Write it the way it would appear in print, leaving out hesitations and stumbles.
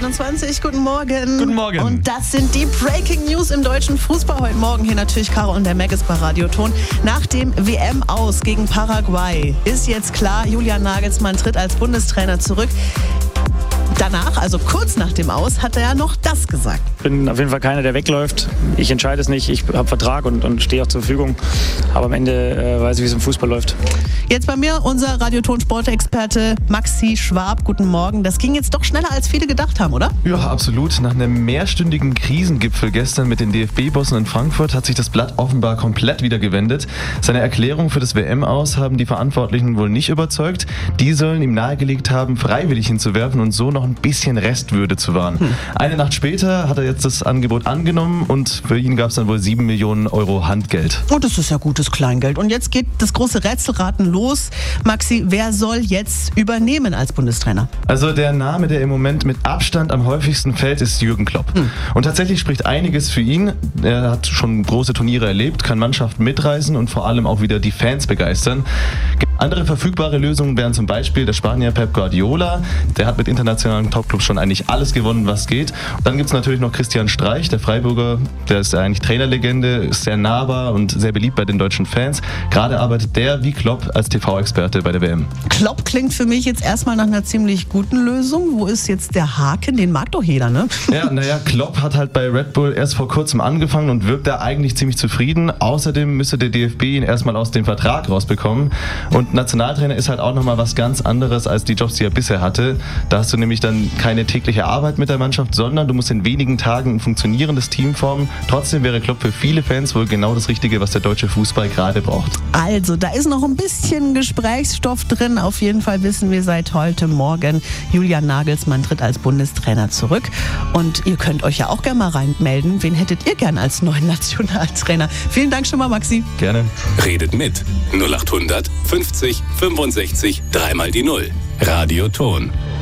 6:21, guten Morgen. Guten Morgen. Und das sind die Breaking News im deutschen Fußball heute Morgen. Hier natürlich Caro und der Mac ist bei Radioton. Nach dem WM-Aus gegen Paraguay ist jetzt klar, Julian Nagelsmann tritt als Bundestrainer zurück. Danach, also kurz nach dem Aus, hat er ja noch das gesagt. Ich bin auf jeden Fall keiner, der wegläuft. Ich entscheide es nicht. Ich habe Vertrag und stehe auch zur Verfügung. Aber am Ende weiß ich, wie es im Fußball läuft. Jetzt bei mir unser Radioton-Sportexperte Maxi Schwab. Guten Morgen. Das ging jetzt doch schneller, als viele gedacht haben, oder? Ja, absolut. Nach einem mehrstündigen Krisengipfel gestern mit den DFB-Bossen in Frankfurt hat sich das Blatt offenbar komplett wieder gewendet. Seine Erklärung für das WM-Aus haben die Verantwortlichen wohl nicht überzeugt. Die sollen ihm nahegelegt haben, freiwillig hinzuwerfen und so noch ein bisschen Restwürde zu wahren. Eine Nacht später hat er jetzt das Angebot angenommen und für ihn gab es dann wohl 7 Millionen Euro Handgeld. Oh, das ist ja gutes Kleingeld. Und jetzt geht das große Rätselraten los. Maxi, wer soll jetzt übernehmen als Bundestrainer? Also der Name, der im Moment mit Abstand am häufigsten fällt, ist Jürgen Klopp. Und tatsächlich spricht einiges für ihn. Er hat schon große Turniere erlebt, kann Mannschaften mitreißen und vor allem auch wieder die Fans begeistern. Andere verfügbare Lösungen wären zum Beispiel der Spanier Pep Guardiola. Der hat mit internationalen Topclubs schon eigentlich alles gewonnen, was geht. Und dann gibt es natürlich noch Christian Streich, der Freiburger. Der ist eigentlich Trainerlegende, ist sehr nahbar und sehr beliebt bei den deutschen Fans. Gerade arbeitet der wie Klopp als TV-Experte bei der WM. Klopp klingt für mich jetzt erstmal nach einer ziemlich guten Lösung. Wo ist jetzt der Haken? Den mag doch jeder, ne? Ja, Klopp hat halt bei Red Bull erst vor kurzem angefangen und wirkt da eigentlich ziemlich zufrieden. Außerdem müsste der DFB ihn erstmal aus dem Vertrag rausbekommen. Und Nationaltrainer ist halt auch nochmal was ganz anderes als die Jobs, die er bisher hatte. Da hast du nämlich dann keine tägliche Arbeit mit der Mannschaft, sondern du musst in wenigen Tagen ein funktionierendes Team formen. Trotzdem wäre Klopp für viele Fans wohl genau das Richtige, was der deutsche Fußball gerade braucht. Also, da ist noch ein bisschen Gesprächsstoff drin. Auf jeden Fall wissen wir seit heute Morgen, Julian Nagelsmann tritt als Bundestrainer zurück. Und ihr könnt euch ja auch gerne mal reinmelden. Wen hättet ihr gern als neuen Nationaltrainer? Vielen Dank schon mal, Maxi. Gerne. Redet mit 0800 50 65 3 mal die 0. Radioton.